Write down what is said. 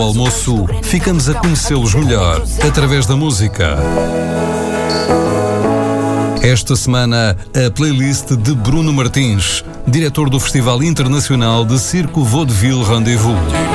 almoço, ficamos a conhecê-los melhor através da música. Esta semana, a playlist de Bruno Martins, diretor do Festival Internacional de Circo Vaudeville Rendezvous.